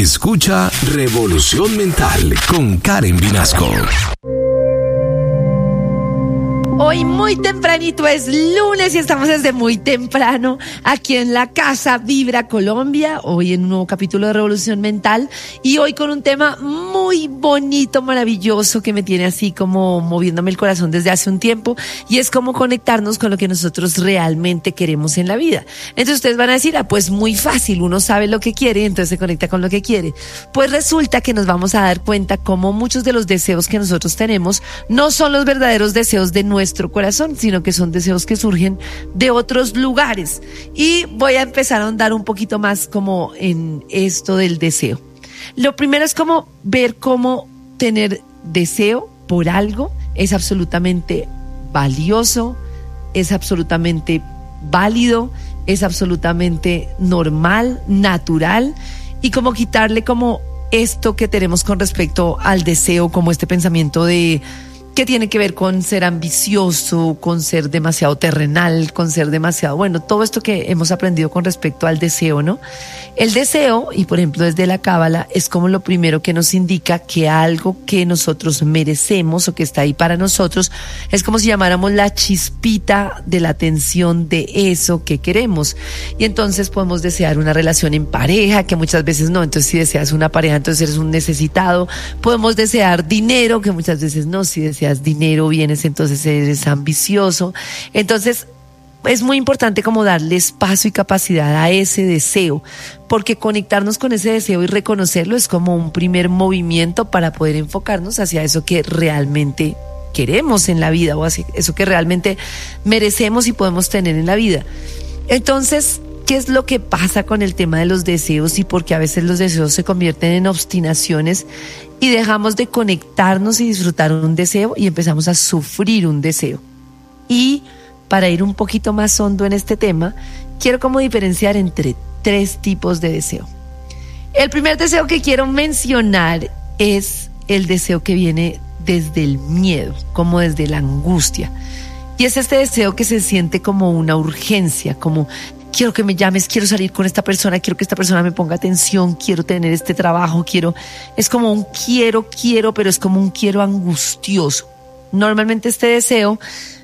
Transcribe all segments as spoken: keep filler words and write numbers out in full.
Escucha Revolución Mental con Karen Vinasco. Hoy muy tempranito es lunes y estamos desde muy temprano aquí en la casa Vibra Colombia, hoy en un nuevo capítulo de Revolución Mental y hoy con un tema muy bonito, maravilloso que me tiene así como moviéndome el corazón desde hace un tiempo y es cómo conectarnos con lo que nosotros realmente queremos en la vida. Entonces ustedes van a decir, ah, pues muy fácil, uno sabe lo que quiere, entonces se conecta con lo que quiere. Pues resulta que nos vamos a dar cuenta cómo muchos de los deseos que nosotros tenemos no son los verdaderos deseos de nuestro nuestro corazón, sino que son deseos que surgen de otros lugares. Y voy a empezar a ahondar un poquito más como en esto del deseo. Lo primero es como ver cómo tener deseo por algo es absolutamente valioso, es absolutamente válido, es absolutamente normal, natural, y como quitarle como esto que tenemos con respecto al deseo, como este pensamiento de que tiene que ver con ser ambicioso, con ser demasiado terrenal, con ser demasiado, bueno, todo esto que hemos aprendido con respecto al deseo, ¿no? El deseo, y por ejemplo desde la Cábala, es como lo primero que nos indica que algo que nosotros merecemos o que está ahí para nosotros, es como si llamáramos la chispita de la atención de eso que queremos. Y entonces podemos desear una relación en pareja, que muchas veces no, entonces si deseas una pareja, entonces eres un necesitado. Podemos desear dinero, que muchas veces no, si deseas dinero, vienes, entonces eres ambicioso. Entonces es muy importante como darle espacio y capacidad a ese deseo, porque conectarnos con ese deseo y reconocerlo es como un primer movimiento para poder enfocarnos hacia eso que realmente queremos en la vida o hacia eso que realmente merecemos y podemos tener en la vida. Entonces, ¿qué es lo que pasa con el tema de los deseos y por qué a veces los deseos se convierten en obstinaciones y dejamos de conectarnos y disfrutar un deseo y empezamos a sufrir un deseo? Y para ir un poquito más hondo en este tema, quiero como diferenciar entre tres tipos de deseo. El primer deseo que quiero mencionar es el deseo que viene desde el miedo, como desde la angustia. Y es este deseo que se siente como una urgencia, como quiero que me llames, quiero salir con esta persona, quiero que esta persona me ponga atención, quiero tener este trabajo, quiero, es como un quiero, quiero, pero es como un quiero angustioso. Normalmente este deseo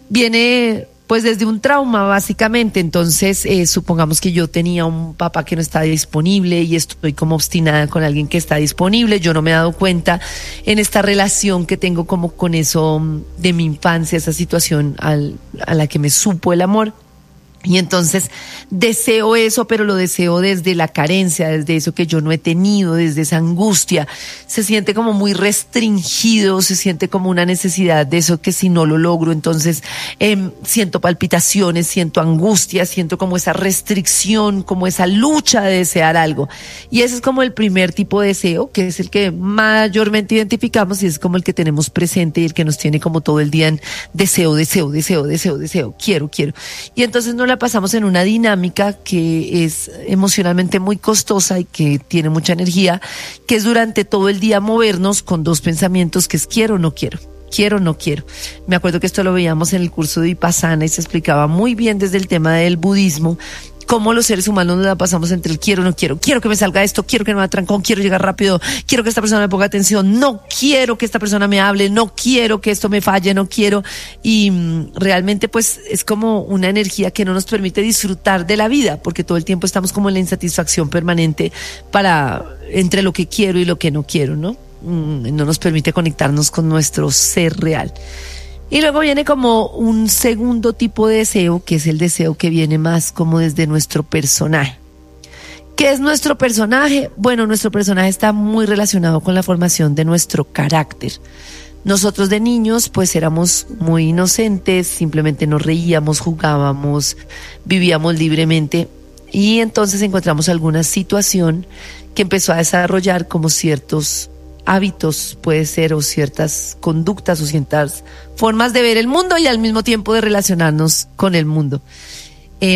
viene pues desde un trauma básicamente, entonces eh, supongamos que yo tenía un papá que no está disponible y estoy como obstinada con alguien que está disponible, yo no me he dado cuenta en esta relación que tengo como con eso de mi infancia, esa situación al, a la que me supo el amor. Y entonces deseo eso, pero lo deseo desde la carencia, desde eso que yo no he tenido, desde esa angustia. Se siente como muy restringido, se siente como una necesidad de eso que si no lo logro, entonces eh, siento palpitaciones, siento angustia, siento como esa restricción, como esa lucha de desear algo. Y ese es como el primer tipo de deseo, que es el que mayormente identificamos y es como el que tenemos presente y el que nos tiene como todo el día en deseo, deseo, deseo, deseo, deseo, quiero, quiero. Y entonces no la pasamos en una dinámica que es emocionalmente muy costosa y que tiene mucha energía, que es durante todo el día movernos con dos pensamientos, que es quiero o no quiero, quiero o no quiero. Me acuerdo que esto lo veíamos en el curso de Vipassana y se explicaba muy bien desde el tema del budismo, cómo los seres humanos nos la pasamos entre el quiero o no quiero, quiero que me salga esto, quiero que no me atrancón, quiero llegar rápido, quiero que esta persona me ponga atención, no quiero que esta persona me hable, no quiero que esto me falle, no quiero, y mm, realmente pues es como una energía que no nos permite disfrutar de la vida, porque todo el tiempo estamos como en la insatisfacción permanente para entre lo que quiero y lo que no quiero, ¿no? Mm, no nos permite conectarnos con nuestro ser real. Y luego viene como un segundo tipo de deseo, que es el deseo que viene más como desde nuestro personaje. ¿Qué es nuestro personaje? Bueno, nuestro personaje está muy relacionado con la formación de nuestro carácter. Nosotros de niños pues éramos muy inocentes, simplemente nos reíamos, jugábamos, vivíamos libremente y entonces encontramos alguna situación que empezó a desarrollar como ciertos hábitos, puede ser, o ciertas conductas o ciertas formas de ver el mundo y al mismo tiempo de relacionarnos con el mundo. Eh,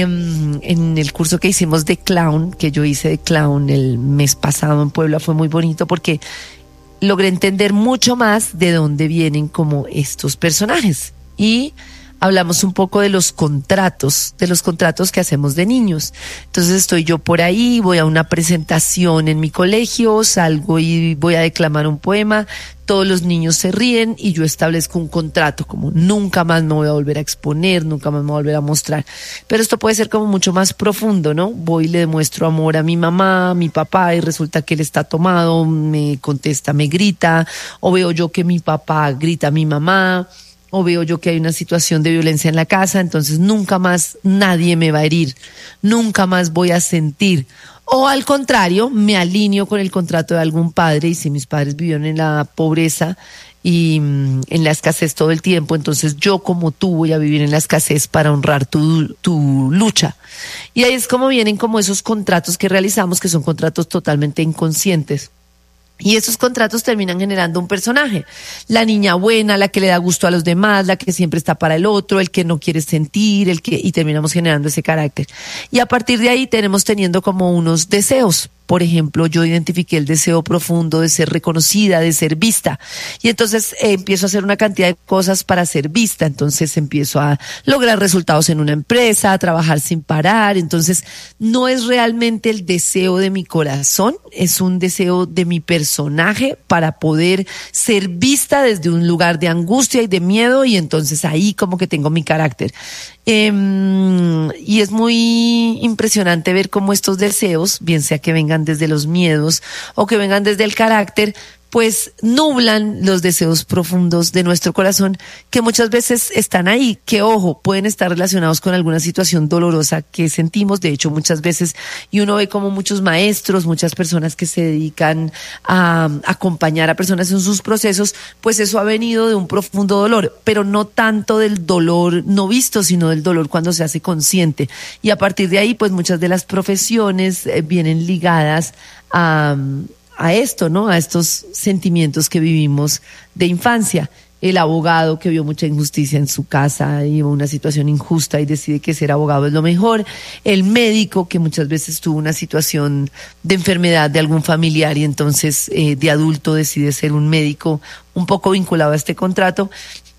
en el curso que hicimos de clown, que yo hice de clown el mes pasado en Puebla, fue muy bonito porque logré entender mucho más de dónde vienen como estos personajes. Y hablamos un poco de los contratos, de los contratos que hacemos de niños. Entonces estoy yo por ahí, voy a una presentación en mi colegio, salgo y voy a declamar un poema, todos los niños se ríen y yo establezco un contrato, como nunca más me voy a volver a exponer, nunca más me voy a volver a mostrar. Pero esto puede ser como mucho más profundo, ¿no? Voy y le demuestro amor a mi mamá, a mi papá, y resulta que él está tomado, me contesta, me grita, o veo yo que mi papá grita a mi mamá, o veo yo que hay una situación de violencia en la casa, entonces nunca más nadie me va a herir, nunca más voy a sentir. O al contrario, me alineo con el contrato de algún padre, y si mis padres vivieron en la pobreza y mm, en la escasez todo el tiempo, entonces yo como tú voy a vivir en la escasez para honrar tu, tu lucha. Y ahí es como vienen como esos contratos que realizamos, que son contratos totalmente inconscientes. Y esos contratos terminan generando un personaje, la niña buena, la que le da gusto a los demás, la que siempre está para el otro, el que no quiere sentir, el que, y terminamos generando ese carácter. Y a partir de ahí tenemos teniendo como unos deseos. Por ejemplo, yo identifiqué el deseo profundo de ser reconocida, de ser vista. Y entonces eh, empiezo a hacer una cantidad de cosas para ser vista. Entonces empiezo a lograr resultados en una empresa, a trabajar sin parar. Entonces no es realmente el deseo de mi corazón, es un deseo de mi personaje para poder ser vista desde un lugar de angustia y de miedo. Y entonces ahí como que tengo mi carácter. Eh, y es muy impresionante ver cómo estos deseos, bien sea que vengan desde los miedos o que vengan desde el carácter, pues nublan los deseos profundos de nuestro corazón, que muchas veces están ahí, que ojo, pueden estar relacionados con alguna situación dolorosa que sentimos. De hecho, muchas veces, y uno ve como muchos maestros, muchas personas que se dedican a acompañar a personas en sus procesos, pues eso ha venido de un profundo dolor, pero no tanto del dolor no visto, sino del dolor cuando se hace consciente. Y a partir de ahí, pues muchas de las profesiones eh, vienen ligadas a a esto, ¿no? A estos sentimientos que vivimos de infancia. El abogado que vio mucha injusticia en su casa y una situación injusta y decide que ser abogado es lo mejor. El médico que muchas veces tuvo una situación de enfermedad de algún familiar y entonces eh, de adulto decide ser un médico un poco vinculado a este contrato.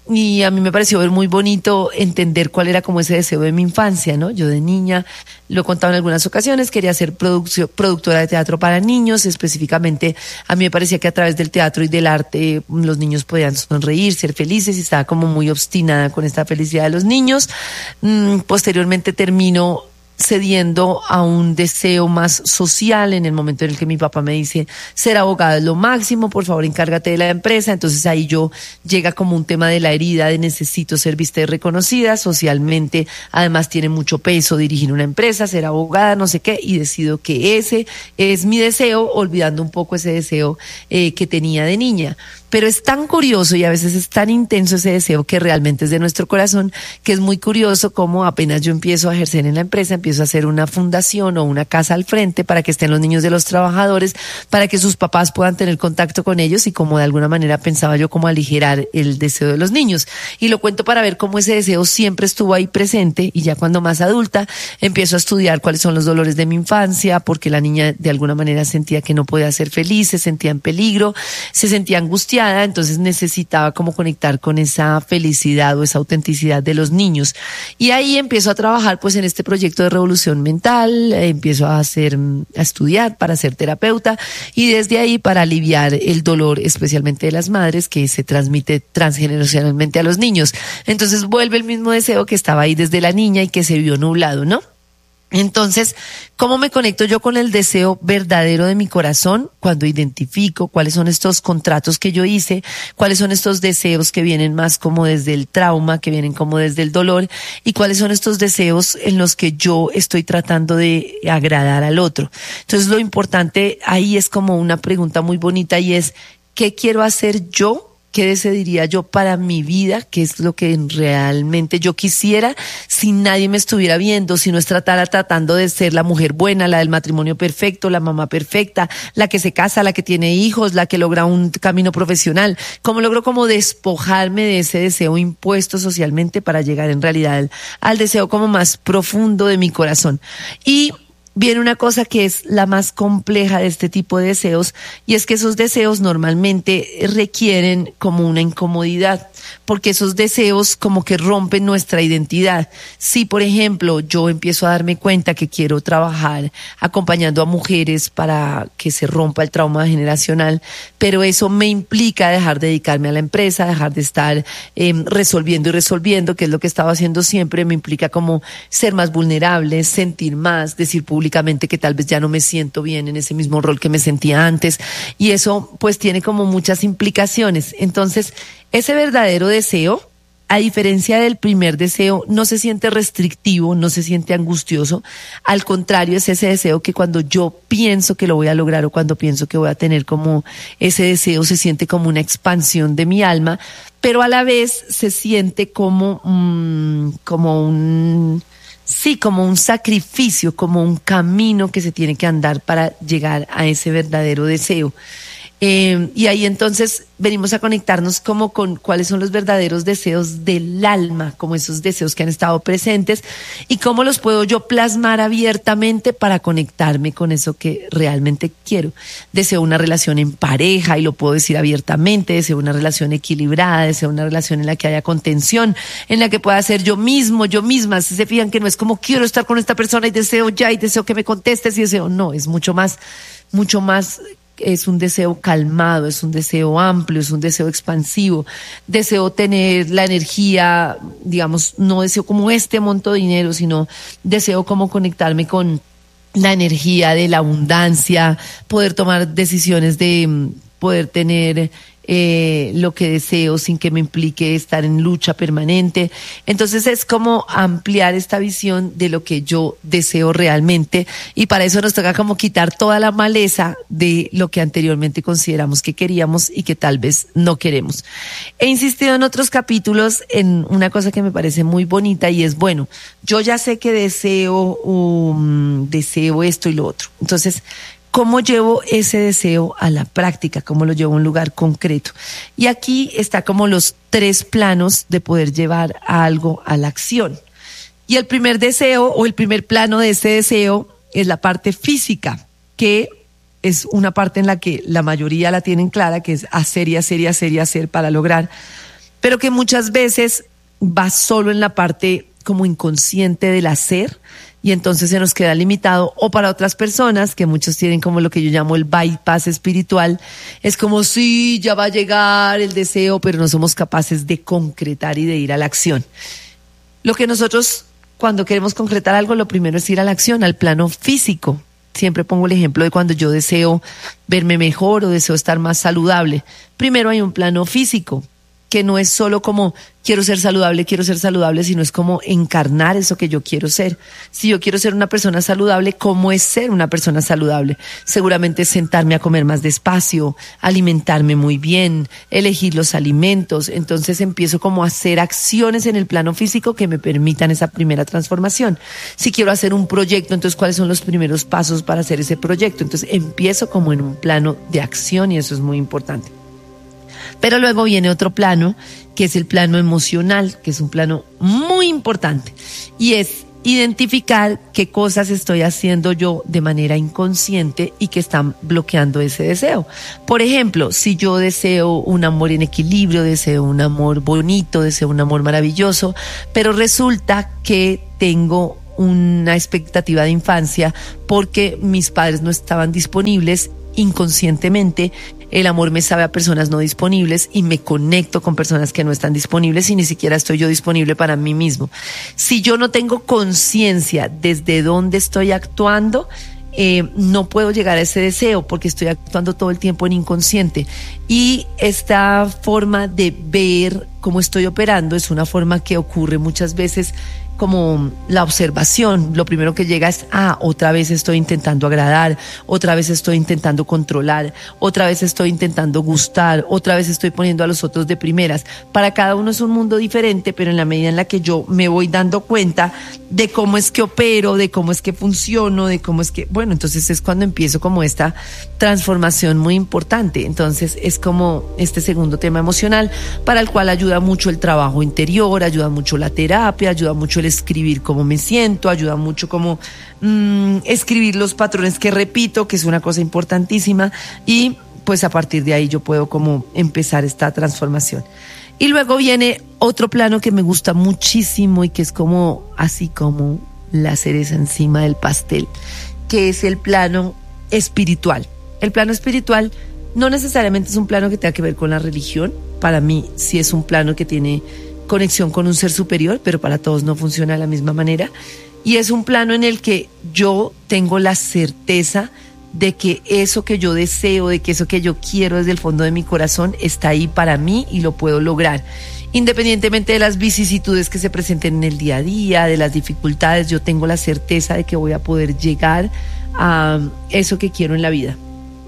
Y a mí me pareció ver muy bonito entender cuál era como ese deseo de mi infancia, ¿no? Yo de niña, lo he contado en algunas ocasiones, quería ser produccio, productora de teatro para niños. Específicamente a mí me parecía que a través del teatro y del arte los niños podían sonreír, ser felices, y estaba como muy obstinada con esta felicidad de los niños. Mm, posteriormente termino cediendo a un deseo más social en el momento en el que mi papá me dice ser abogada es lo máximo, por favor encárgate de la empresa. Entonces ahí yo llega como un tema de la herida de necesito ser vista y reconocida socialmente, además tiene mucho peso dirigir una empresa, ser abogada, no sé qué, y decido que ese es mi deseo, olvidando un poco ese deseo eh, que tenía de niña. Pero es tan curioso y a veces es tan intenso ese deseo que realmente es de nuestro corazón, que es muy curioso cómo apenas yo empiezo a ejercer en la empresa, empiezo a hacer una fundación o una casa al frente para que estén los niños de los trabajadores, para que sus papás puedan tener contacto con ellos, y como de alguna manera pensaba yo como aligerar el deseo de los niños. Y lo cuento para ver cómo ese deseo siempre estuvo ahí presente, y ya cuando más adulta empiezo a estudiar cuáles son los dolores de mi infancia, porque la niña de alguna manera sentía que no podía ser feliz, se sentía en peligro, se sentía angustiada. Entonces necesitaba como conectar con esa felicidad o esa autenticidad de los niños. Y ahí empiezo a trabajar pues en este proyecto de revolución mental, eh, empiezo a hacer, a estudiar para ser terapeuta, y desde ahí para aliviar el dolor, especialmente de las madres, que se transmite transgeneracionalmente a los niños. Entonces vuelve el mismo deseo que estaba ahí desde la niña y que se vio nublado, ¿no? Entonces, ¿cómo me conecto yo con el deseo verdadero de mi corazón? Cuando identifico cuáles son estos contratos que yo hice, cuáles son estos deseos que vienen más como desde el trauma, que vienen como desde el dolor, y cuáles son estos deseos en los que yo estoy tratando de agradar al otro. Entonces, lo importante ahí es como una pregunta muy bonita, y es, ¿qué quiero hacer yo? ¿Qué decidiría yo para mi vida? ¿Qué es lo que realmente yo quisiera si nadie me estuviera viendo, si no tratara tratando de ser la mujer buena, la del matrimonio perfecto, la mamá perfecta, la que se casa, la que tiene hijos, la que logra un camino profesional? ¿Cómo logro como despojarme de ese deseo impuesto socialmente para llegar en realidad al, al deseo como más profundo de mi corazón? Y viene una cosa que es la más compleja de este tipo de deseos, y es que esos deseos normalmente requieren como una incomodidad, porque esos deseos como que rompen nuestra identidad. Si, por ejemplo, yo empiezo a darme cuenta que quiero trabajar acompañando a mujeres para que se rompa el trauma generacional, pero eso me implica dejar de dedicarme a la empresa, dejar de estar eh, resolviendo y resolviendo, que es lo que estaba haciendo siempre, me implica como ser más vulnerable, sentir más, decir públicamente que tal vez ya no me siento bien en ese mismo rol que me sentía antes, y eso pues tiene como muchas implicaciones. Entonces, ese verdadero deseo, a diferencia del primer deseo, no se siente restrictivo, no se siente angustioso. Al contrario, es ese deseo que cuando yo pienso que lo voy a lograr o cuando pienso que voy a tener como ese deseo, se siente como una expansión de mi alma, pero a la vez se siente como, mmm, como un... Sí, como un sacrificio, como un camino que se tiene que andar para llegar a ese verdadero deseo. Eh, y ahí entonces venimos a conectarnos como con cuáles son los verdaderos deseos del alma, como esos deseos que han estado presentes, y cómo los puedo yo plasmar abiertamente para conectarme con eso que realmente quiero. Deseo una relación en pareja y lo puedo decir abiertamente, deseo una relación equilibrada, deseo una relación en la que haya contención, en la que pueda ser yo mismo, yo misma. Si se fijan que no es como quiero estar con esta persona y deseo ya y deseo que me contestes y deseo, no, es mucho más, mucho más. Es un deseo calmado, es un deseo amplio, es un deseo expansivo. Deseo tener la energía, digamos, no deseo como este monto de dinero, sino deseo como conectarme con la energía de la abundancia, poder tomar decisiones de poder tener eh, lo que deseo sin que me implique estar en lucha permanente. Entonces es como ampliar esta visión de lo que yo deseo realmente, y para eso nos toca como quitar toda la maleza de lo que anteriormente consideramos que queríamos y que tal vez no queremos. He insistido en otros capítulos en una cosa que me parece muy bonita, y es, bueno, yo ya sé que deseo, um, deseo esto y lo otro. Entonces, ¿cómo llevo ese deseo a la práctica? ¿Cómo lo llevo a un lugar concreto? Y aquí está como los tres planos de poder llevar a algo a la acción. Y el primer deseo o el primer plano de este deseo es la parte física, que es una parte en la que la mayoría la tienen clara, que es hacer y hacer y hacer y hacer para lograr, pero que muchas veces va solo en la parte como inconsciente del hacer, y entonces se nos queda limitado. O para otras personas, que muchos tienen como lo que yo llamo el bypass espiritual, es como sí, ya va a llegar el deseo, pero no somos capaces de concretar y de ir a la acción. Lo que nosotros, cuando queremos concretar algo, lo primero es ir a la acción, al plano físico. Siempre pongo el ejemplo de cuando yo deseo verme mejor o deseo estar más saludable. Primero hay un plano físico, que no es solo como quiero ser saludable, quiero ser saludable, sino es como encarnar eso que yo quiero ser. Si yo quiero ser una persona saludable, ¿cómo es ser una persona saludable? Seguramente es sentarme a comer más despacio, alimentarme muy bien, elegir los alimentos. Entonces empiezo como a hacer acciones en el plano físico que me permitan esa primera transformación. Si quiero hacer un proyecto, entonces ¿cuáles son los primeros pasos para hacer ese proyecto? Entonces empiezo como en un plano de acción, y eso es muy importante. Pero luego viene otro plano, que es el plano emocional, que es un plano muy importante, y es identificar qué cosas estoy haciendo yo de manera inconsciente y que están bloqueando ese deseo. Por ejemplo, si yo deseo un amor en equilibrio, deseo un amor bonito, deseo un amor maravilloso, pero resulta que tengo una expectativa de infancia porque mis padres no estaban disponibles, inconscientemente el amor me sabe a personas no disponibles y me conecto con personas que no están disponibles, y ni siquiera estoy yo disponible para mí mismo. Si yo no tengo conciencia desde dónde estoy actuando, eh, no puedo llegar a ese deseo porque estoy actuando todo el tiempo en inconsciente. Y esta forma de ver cómo estoy operando es una forma que ocurre muchas veces como la observación. Lo primero que llega es, ah, otra vez estoy intentando agradar, otra vez estoy intentando controlar, otra vez estoy intentando gustar, otra vez estoy poniendo a los otros de primeras. Para cada uno es un mundo diferente, pero en la medida en la que yo me voy dando cuenta de cómo es que opero, de cómo es que funciono, de cómo es que, bueno, entonces es cuando empiezo como esta transformación muy importante. Entonces es como este segundo tema emocional, para el cual ayuda mucho el trabajo interior, ayuda mucho la terapia, ayuda mucho el el escribir cómo me siento, ayuda mucho como mmm, escribir los patrones que repito, que es una cosa importantísima, y pues a partir de ahí yo puedo como empezar esta transformación. Y luego viene otro plano que me gusta muchísimo y que es como así como la cereza encima del pastel, que es el plano espiritual. El plano espiritual no necesariamente es un plano que tenga que ver con la religión. Para mí sí es un plano que tiene conexión con un ser superior, pero para todos no funciona de la misma manera. Y es un plano en el que yo tengo la certeza de que eso que yo deseo, de que eso que yo quiero desde el fondo de mi corazón está ahí para mí y lo puedo lograr. Independientemente de las vicisitudes que se presenten en el día a día, de las dificultades, yo tengo la certeza de que voy a poder llegar a eso que quiero en la vida.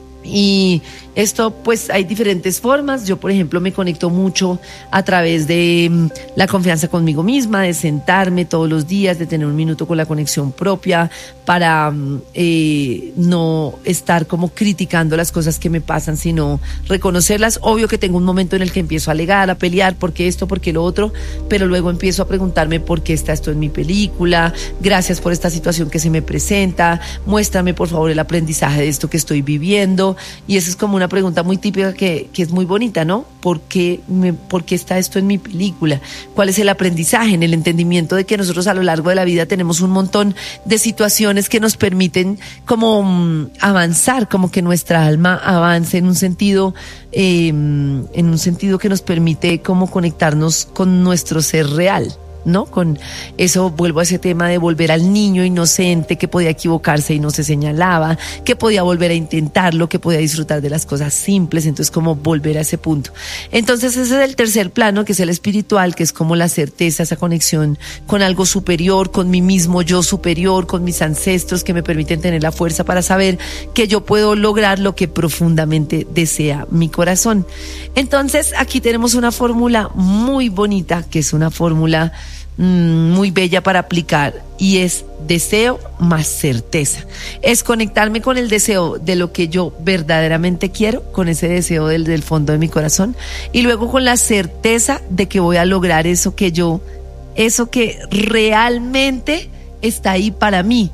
Y esto pues hay diferentes formas. Yo por ejemplo me conecto mucho a través de um, la confianza conmigo misma, de sentarme todos los días, de tener un minuto con la conexión propia para um, eh, no estar como criticando las cosas que me pasan, sino reconocerlas. Obvio que tengo un momento en el que empiezo a alegar, a pelear, ¿por qué esto, por qué lo otro? Pero luego empiezo a preguntarme por qué está esto en mi película, gracias por esta situación que se me presenta, muéstrame por favor el aprendizaje de esto que estoy viviendo. Y esa es como una pregunta muy típica que, que es muy bonita, ¿no? ¿Por qué, me, ¿Por qué está esto en mi película? ¿Cuál es el aprendizaje? En el entendimiento de que nosotros a lo largo de la vida tenemos un montón de situaciones que nos permiten como um, avanzar, como que nuestra alma avance en un sentido, eh, en un sentido que nos permite como conectarnos con nuestro ser real, ¿no? Con eso vuelvo a ese tema de volver al niño inocente que podía equivocarse y no se señalaba, que podía volver a intentarlo, que podía disfrutar de las cosas simples. Entonces como volver a ese punto. Entonces ese es el tercer plano, que es el espiritual, que es como la certeza, esa conexión con algo superior, con mi mismo yo superior, con mis ancestros que me permiten tener la fuerza para saber que yo puedo lograr lo que profundamente desea mi corazón. Entonces aquí tenemos una fórmula muy bonita, que es una fórmula muy bella para aplicar, y es deseo más certeza. Es conectarme con el deseo de lo que yo verdaderamente quiero, con ese deseo del, del fondo de mi corazón, y luego con la certeza de que voy a lograr eso que yo, eso que realmente está ahí para mí,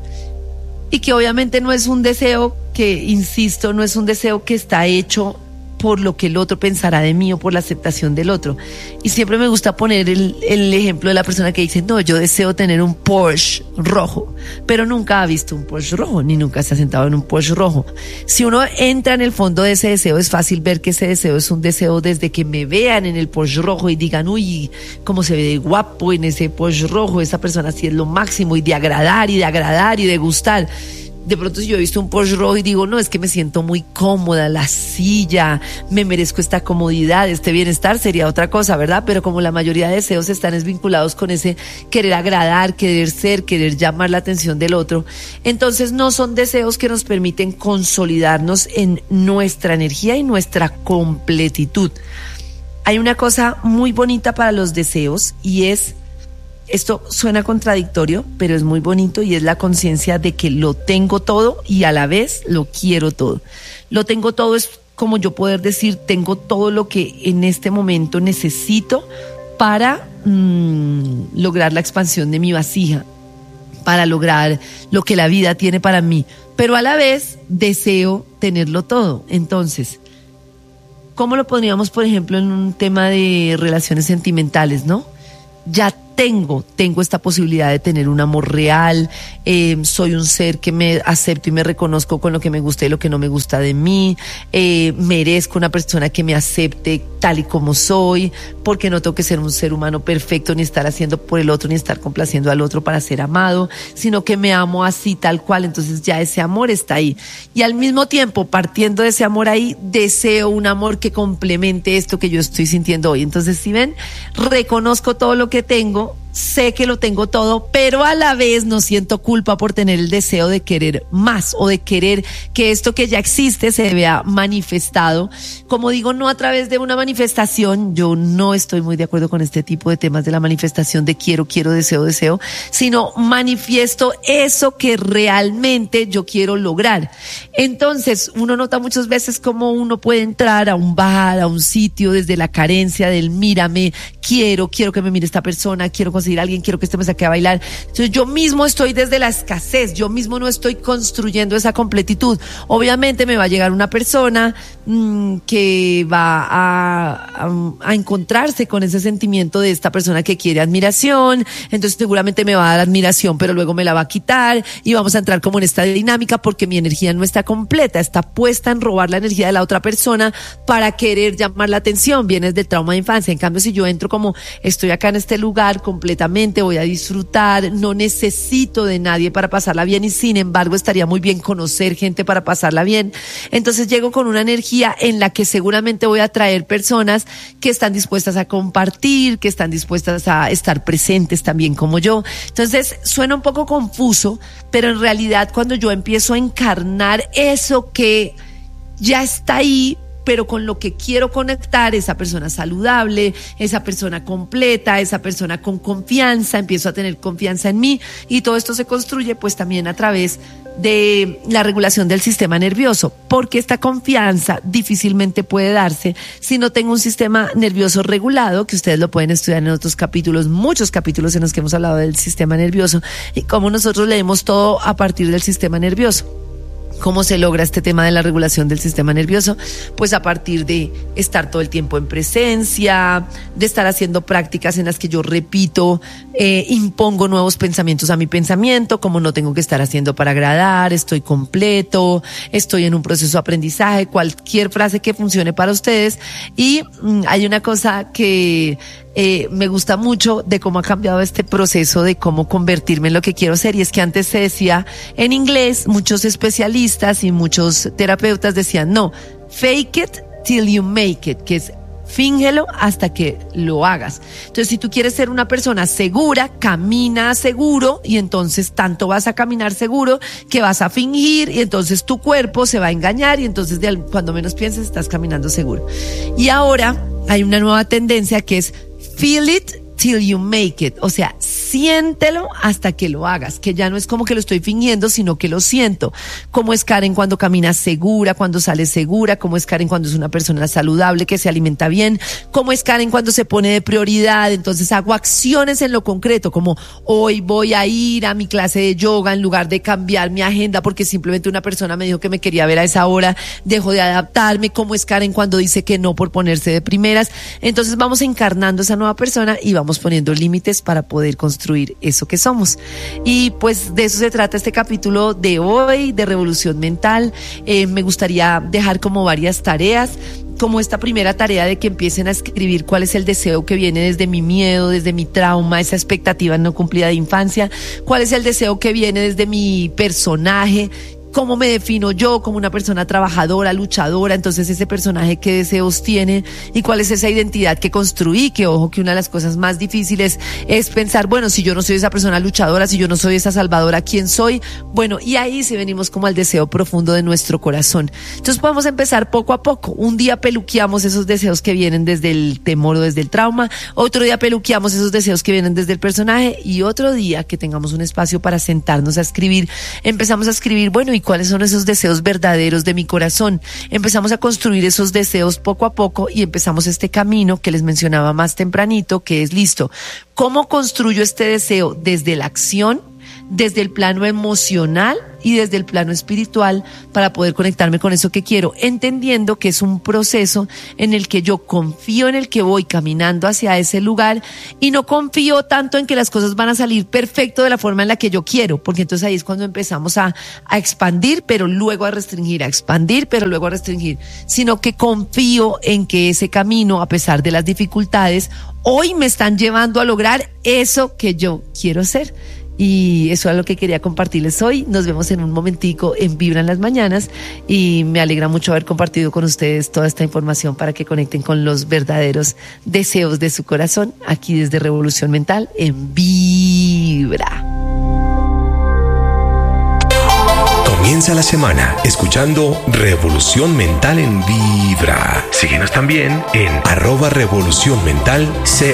y que obviamente no es un deseo que, insisto, no es un deseo que está hecho por lo que el otro pensará de mí o por la aceptación del otro. Y siempre me gusta poner el, el ejemplo de la persona que dice, no, yo deseo tener un Porsche rojo, pero nunca ha visto un Porsche rojo, ni nunca se ha sentado en un Porsche rojo. Si uno entra en el fondo de ese deseo, es fácil ver que ese deseo es un deseo desde que me vean en el Porsche rojo y digan, uy, cómo se ve de guapo en ese Porsche rojo, esa persona sí es lo máximo, y de agradar y de agradar y de gustar. De pronto si yo he visto un Porsche rojo y digo, no, es que me siento muy cómoda, la silla, me merezco esta comodidad, este bienestar, sería otra cosa, ¿verdad? Pero como la mayoría de deseos están vinculados con ese querer agradar, querer ser, querer llamar la atención del otro, entonces no son deseos que nos permiten consolidarnos en nuestra energía y nuestra completitud. Hay una cosa muy bonita para los deseos, y es, esto suena contradictorio, pero es muy bonito, y es la conciencia de que lo tengo todo y a la vez lo quiero todo. Lo tengo todo es como yo poder decir, tengo todo lo que en este momento necesito para mmm, lograr la expansión de mi vasija, para lograr lo que la vida tiene para mí, pero a la vez deseo tenerlo todo. Entonces, ¿cómo lo pondríamos, por ejemplo, en un tema de relaciones sentimentales, no? Ya tengo, tengo esta posibilidad de tener un amor real, eh, soy un ser que me acepto y me reconozco con lo que me gusta y lo que no me gusta de mí, eh, merezco una persona que me acepte tal y como soy, porque no tengo que ser un ser humano perfecto, ni estar haciendo por el otro, ni estar complaciendo al otro para ser amado, sino que me amo así tal cual. Entonces ya ese amor está ahí, y al mismo tiempo, partiendo de ese amor ahí, deseo un amor que complemente esto que yo estoy sintiendo hoy. Entonces, si ven, reconozco todo lo que tengo, sé que lo tengo todo, pero a la vez no siento culpa por tener el deseo de querer más, o de querer que esto que ya existe se vea manifestado. Como digo, no a través de una manifestación, yo no estoy muy de acuerdo con este tipo de temas de la manifestación de quiero, quiero, deseo, deseo, sino manifiesto eso que realmente yo quiero lograr. Entonces, uno nota muchas veces cómo uno puede entrar a un bar, a un sitio, desde la carencia del mírame, quiero, quiero que me mire esta persona, quiero conseguir conseguir a alguien, quiero que este me saque a bailar. Entonces yo mismo estoy desde la escasez, yo mismo no estoy construyendo esa completitud. Obviamente me va a llegar una persona mmm, que va a, a, a encontrarse con ese sentimiento de esta persona que quiere admiración, entonces seguramente me va a dar admiración, pero luego me la va a quitar y vamos a entrar como en esta dinámica porque mi energía no está completa, está puesta en robar la energía de la otra persona para querer llamar la atención, vienes del trauma de infancia. En cambio, si yo entro como estoy acá en este lugar completamente, voy a disfrutar, no necesito de nadie para pasarla bien y sin embargo estaría muy bien conocer gente para pasarla bien, entonces llego con una energía en la que seguramente voy a atraer personas que están dispuestas a compartir, que están dispuestas a estar presentes también como yo. Entonces suena un poco confuso, pero en realidad cuando yo empiezo a encarnar eso que ya está ahí, pero con lo que quiero conectar, esa persona saludable, esa persona completa, esa persona con confianza, empiezo a tener confianza en mí y todo esto se construye pues también a través de la regulación del sistema nervioso, porque esta confianza difícilmente puede darse si no tengo un sistema nervioso regulado, que ustedes lo pueden estudiar en otros capítulos, muchos capítulos en los que hemos hablado del sistema nervioso y cómo nosotros leemos todo a partir del sistema nervioso. ¿Cómo se logra este tema de la regulación del sistema nervioso? Pues a partir de estar todo el tiempo en presencia, de estar haciendo prácticas en las que yo repito, eh, impongo nuevos pensamientos a mi pensamiento, como no tengo que estar haciendo para agradar, estoy completo, estoy en un proceso de aprendizaje, cualquier frase que funcione para ustedes. Y mmm, hay una cosa que Eh, me gusta mucho de cómo ha cambiado este proceso de cómo convertirme en lo que quiero ser, y es que antes se decía en inglés, muchos especialistas y muchos terapeutas decían no, fake it till you make it, que es fíngelo hasta que lo hagas. Entonces, si tú quieres ser una persona segura, camina seguro y entonces tanto vas a caminar seguro que vas a fingir y entonces tu cuerpo se va a engañar y entonces de, cuando menos pienses estás caminando seguro. Y ahora hay una nueva tendencia que es feel it till you make it, o sea, siéntelo hasta que lo hagas, que ya no es como que lo estoy fingiendo, sino que lo siento. Como es Karen cuando camina segura, cuando sale segura, como es Karen cuando es una persona saludable, que se alimenta bien, como es Karen cuando se pone de prioridad, entonces hago acciones en lo concreto, como hoy voy a ir a mi clase de yoga en lugar de cambiar mi agenda porque simplemente una persona me dijo que me quería ver a esa hora, dejo de adaptarme. Como es Karen cuando dice que no por ponerse de primeras. Entonces vamos encarnando esa nueva persona y vamos poniendo límites para poder construir eso que somos. Y pues de eso se trata este capítulo de hoy de Revolución Mental. Eh, me gustaría dejar como varias tareas, como esta primera tarea de que empiecen a escribir cuál es el deseo que viene desde mi miedo, desde mi trauma, esa expectativa no cumplida de infancia, cuál es el deseo que viene desde mi personaje, cómo me defino yo como una persona trabajadora, luchadora, entonces ese personaje qué deseos tiene y cuál es esa identidad que construí, que ojo que una de las cosas más difíciles es pensar, bueno, si yo no soy esa persona luchadora, si yo no soy esa salvadora, ¿quién soy? Bueno, y ahí sí venimos como al deseo profundo de nuestro corazón. Entonces podemos empezar poco a poco. Un día peluqueamos esos deseos que vienen desde el temor o desde el trauma, otro día peluqueamos esos deseos que vienen desde el personaje y otro día que tengamos un espacio para sentarnos a escribir, empezamos a escribir, bueno, ¿y cuáles son esos deseos verdaderos de mi corazón? Empezamos a construir esos deseos poco a poco y empezamos este camino que les mencionaba más tempranito, que es listo. ¿Cómo construyo este deseo? Desde la acción, desde el plano emocional y desde el plano espiritual para poder conectarme con eso que quiero, entendiendo que es un proceso en el que yo confío en el que voy caminando hacia ese lugar y no confío tanto en que las cosas van a salir perfecto de la forma en la que yo quiero, porque entonces ahí es cuando empezamos a, a expandir, pero luego a restringir, a expandir, pero luego a restringir, sino que confío en que ese camino, a pesar de las dificultades, hoy me están llevando a lograr eso que yo quiero ser. Y eso es lo que quería compartirles hoy. Nos vemos en un momentico en Vibra en las mañanas y me alegra mucho haber compartido con ustedes toda esta información para que conecten con los verdaderos deseos de su corazón aquí desde Revolución Mental en Vibra. Comienza la semana escuchando Revolución Mental en Vibra. Síguenos también en arroba Revolución Mental C